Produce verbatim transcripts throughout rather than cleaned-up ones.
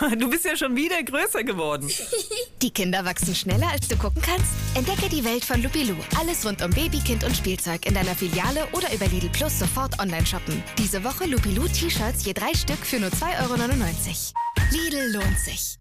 Du bist ja schon wieder größer geworden. Die Kinder wachsen schneller, als du gucken kannst? Entdecke die Welt von Lupilou. Alles rund um Baby, Kind und Spielzeug in deiner Filiale oder über Lidl Plus sofort online shoppen. Diese Woche Lupilou T-Shirts je drei Stück für nur zwei Euro neunundneunzig. Lidl lohnt sich.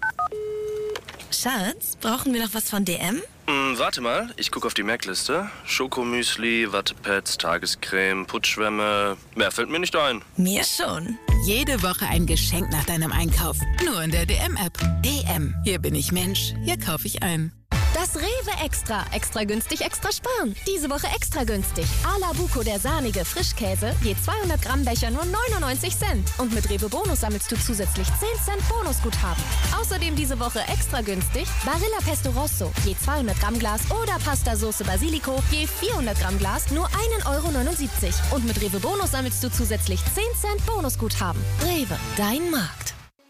Schatz, brauchen wir noch was von D M? Hm, warte mal, ich gucke auf die Merkliste. Schokomüsli, Wattepads, Tagescreme, Putzschwämme. Mehr fällt mir nicht ein. Mir schon. Jede Woche ein Geschenk nach deinem Einkauf. Nur in der D M-App. D M. Hier bin ich Mensch. Hier kaufe ich ein. Das Rewe Extra. Extra günstig, extra sparen. Diese Woche extra günstig. A la Buco, der sahnige Frischkäse. Je zweihundert Gramm Becher nur neunundneunzig Cent. Und mit Rewe Bonus sammelst du zusätzlich zehn Cent Bonusguthaben. Außerdem diese Woche extra günstig. Barilla Pesto Rosso. Je zweihundert Gramm Glas oder Pasta Soße Basilico. Je vierhundert Gramm Glas nur ein Euro neunundsiebzig. Und mit Rewe Bonus sammelst du zusätzlich zehn Cent Bonusguthaben. Rewe, dein Markt.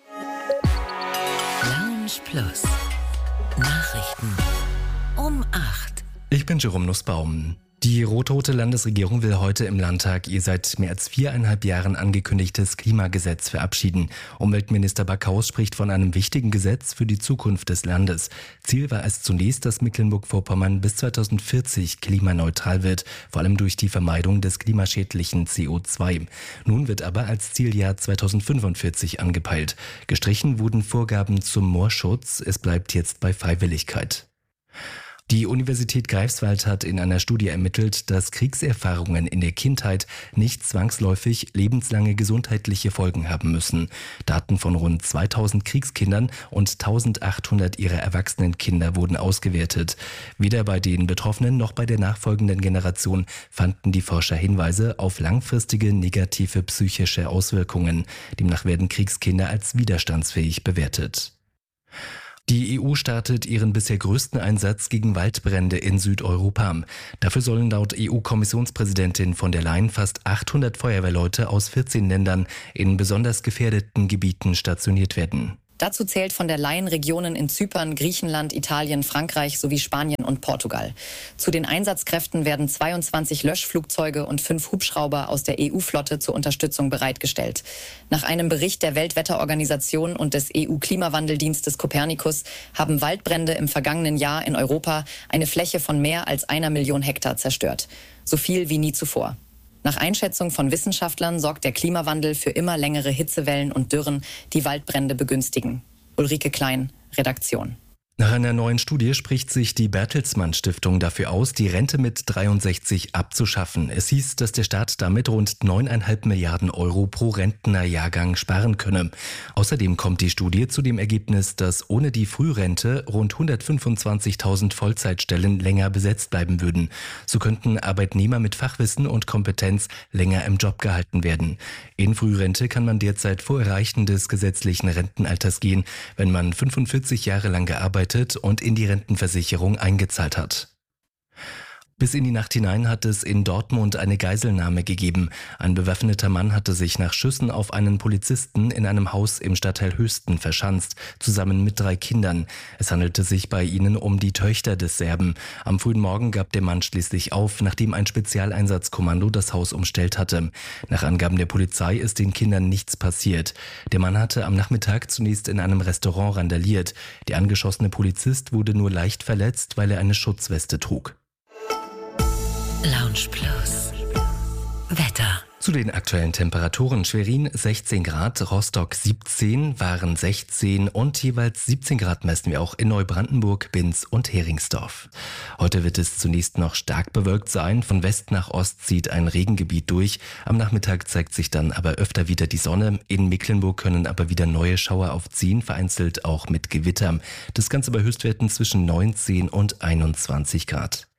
Lounge Plus. Nachrichten um acht. Ich bin Jerome Nussbaum. Die rot-rote Landesregierung will heute im Landtag ihr seit mehr als viereinhalb Jahren angekündigtes Klimagesetz verabschieden. Umweltminister Backhaus spricht von einem wichtigen Gesetz für die Zukunft des Landes. Ziel war es zunächst, dass Mecklenburg-Vorpommern bis zweitausendvierzig klimaneutral wird, vor allem durch die Vermeidung des klimaschädlichen C O zwei. Nun wird aber als Zieljahr zweitausendfünfundvierzig angepeilt. Gestrichen wurden Vorgaben zum Moorschutz. Es bleibt jetzt bei Freiwilligkeit. Die Universität Greifswald hat in einer Studie ermittelt, dass Kriegserfahrungen in der Kindheit nicht zwangsläufig lebenslange gesundheitliche Folgen haben müssen. Daten von rund zweitausend Kriegskindern und eintausendachthundert ihrer erwachsenen Kinder wurden ausgewertet. Weder bei den Betroffenen noch bei der nachfolgenden Generation fanden die Forscher Hinweise auf langfristige negative psychische Auswirkungen. Demnach werden Kriegskinder als widerstandsfähig bewertet. Die E U startet ihren bisher größten Einsatz gegen Waldbrände in Südeuropa. Dafür sollen laut E U-Kommissionspräsidentin von der Leyen fast achthundert Feuerwehrleute aus vierzehn Ländern in besonders gefährdeten Gebieten stationiert werden. Dazu zählt von der Leyen Regionen in Zypern, Griechenland, Italien, Frankreich sowie Spanien und Portugal. Zu den Einsatzkräften werden zweiundzwanzig Löschflugzeuge und fünf Hubschrauber aus der E U-Flotte zur Unterstützung bereitgestellt. Nach einem Bericht der Weltwetterorganisation und des E U-Klimawandeldienstes Copernicus haben Waldbrände im vergangenen Jahr in Europa eine Fläche von mehr als einer Million Hektar zerstört. So viel wie nie zuvor. Nach Einschätzung von Wissenschaftlern sorgt der Klimawandel für immer längere Hitzewellen und Dürren, die Waldbrände begünstigen. Ulrike Klein, Redaktion. Nach einer neuen Studie spricht sich die Bertelsmann Stiftung dafür aus, die Rente mit dreiundsechzig abzuschaffen. Es hieß, dass der Staat damit rund neuneinhalb Milliarden Euro pro Rentnerjahrgang sparen könne. Außerdem kommt die Studie zu dem Ergebnis, dass ohne die Frührente rund hundertfünfundzwanzigtausend Vollzeitstellen länger besetzt bleiben würden. So könnten Arbeitnehmer mit Fachwissen und Kompetenz länger im Job gehalten werden. In Frührente kann man derzeit vor Erreichen des gesetzlichen Rentenalters gehen, wenn man fünfundvierzig Jahre lang gearbeitet und in die Rentenversicherung eingezahlt hat. Bis in die Nacht hinein hat es in Dortmund eine Geiselnahme gegeben. Ein bewaffneter Mann hatte sich nach Schüssen auf einen Polizisten in einem Haus im Stadtteil Höchsten verschanzt, zusammen mit drei Kindern. Es handelte sich bei ihnen um die Töchter des Serben. Am frühen Morgen gab der Mann schließlich auf, nachdem ein Spezialeinsatzkommando das Haus umstellt hatte. Nach Angaben der Polizei ist den Kindern nichts passiert. Der Mann hatte am Nachmittag zunächst in einem Restaurant randaliert. Der angeschossene Polizist wurde nur leicht verletzt, weil er eine Schutzweste trug. Lounge Plus. Wetter. Zu den aktuellen Temperaturen: Schwerin sechzehn Grad, Rostock siebzehn, Waren sechzehn und jeweils siebzehn Grad messen wir auch in Neubrandenburg, Binz und Heringsdorf. Heute wird es zunächst noch stark bewölkt sein. Von West nach Ost zieht ein Regengebiet durch. Am Nachmittag zeigt sich dann aber öfter wieder die Sonne. In Mecklenburg können aber wieder neue Schauer aufziehen, vereinzelt auch mit Gewitter. Das Ganze bei Höchstwerten zwischen neunzehn und einundzwanzig Grad.